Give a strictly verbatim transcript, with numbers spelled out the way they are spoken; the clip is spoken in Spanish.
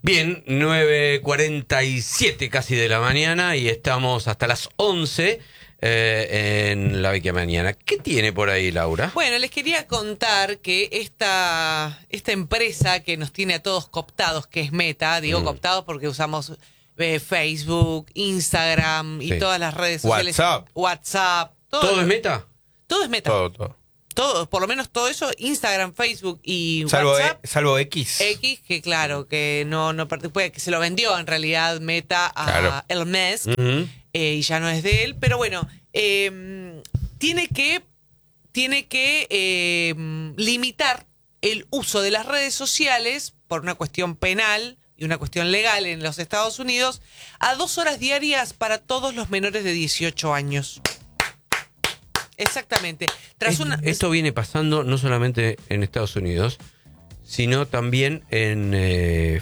Bien, nueve cuarenta y siete casi de la mañana y estamos hasta las once eh, en La Vecchia Mañana. ¿Qué tiene por ahí, Laura? Bueno, les quería contar que esta, esta empresa que nos tiene a todos cooptados, que es Meta, digo Mm. cooptados porque usamos eh, Facebook, Instagram y Sí. todas las redes sociales. WhatsApp. WhatsApp. Todo, ¿Todo es Meta? Todo es Meta. Todo, todo. Todo, por lo menos todo eso, Instagram, Facebook y Salvo, WhatsApp. e- salvo X. X, que claro, que no, no participa, que se lo vendió en realidad Meta a Claro. Elon Musk, Ujú. eh, y ya no es de él, pero bueno, eh, tiene que, tiene que eh, limitar el uso de las redes sociales por una cuestión penal y una cuestión legal en los Estados Unidos a dos horas diarias para todos los menores de dieciocho años. Exactamente. Tras Es- una, Esto viene pasando no solamente en Estados Unidos, sino también en eh,